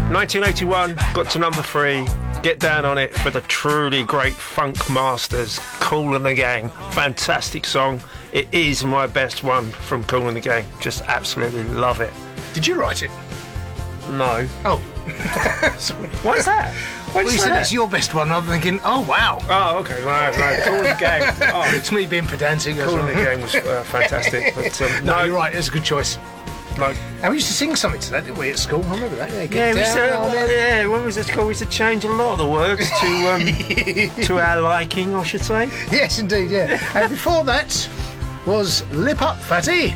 1981, got to number 3. Get Down on It for the truly great Funk Masters, Kool and the Gang. Fantastic song. It is my best one from Kool and the Gang. Just absolutely love it. Did you write it? No. Oh. What's that? Well, you said it's your best one. I'm thinking, oh, wow. Oh, okay. No. Kool and the Gang. Oh, It's me being pedantic. Kool and the Gang was fantastic. But, No, you're right. It's a good choice. Like, And we used to sing something to that, didn't we, at school? I remember that. when was it called? We used to change a lot of the words to our liking, I should say. Yes, indeed, yeah. And before that was Lip Up Fatty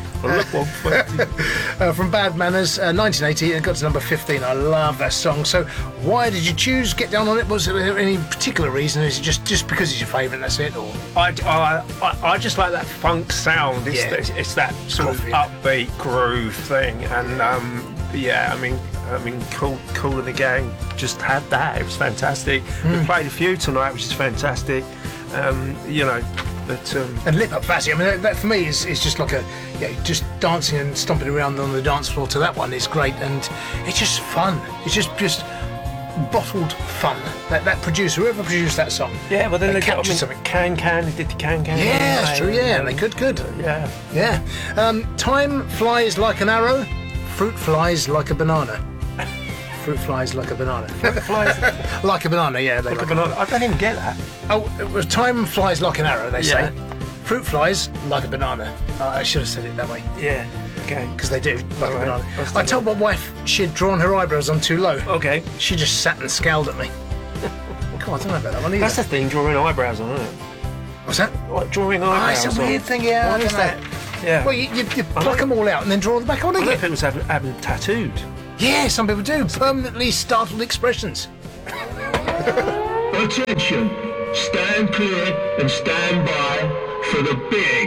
from Bad Manners, 1980, and got to number 15. I love that song. So why did you choose Get Down on It? Was there any particular reason? Is it just because it's your favourite, that's it? Or I just like that funk sound. It's that sort of upbeat groove thing, and I mean, Kool and the Gang just had that. It was fantastic. We played a few tonight, which is fantastic. And Lip Up Fatty, I mean, that for me is just like just dancing and stomping around on the dance floor to that one is great, and it's just fun. It's just bottled fun. That producer, whoever produced that song, Yeah, but then they captured something. Can, they did the Can. Yeah, that's true. Yeah, they could. Yeah. Time flies like an arrow. Fruit flies like a banana. Fruit flies like a banana. Flies Like a banana, yeah. like a banana. I don't even get that. Oh, it was time flies like an arrow, they Yeah. say. Fruit flies like a banana. I should have said it that way, Yeah. Okay. because they do, like a Alright. banana. That's I the- told my wife she'd drawn her eyebrows on too low. Okay. She just sat and scowled at me. God, I don't know about that one either. That's the thing, drawing eyebrows on, isn't it? What's that? Like drawing Oh, eyebrows it's a on. weird thing, yeah. What I is don't know. that? Yeah. Well, you pluck them all out and then draw them back on I know again. people's having them tattooed. Yeah, some people do. Permanently startled expressions. Attention, stand clear and stand by for the big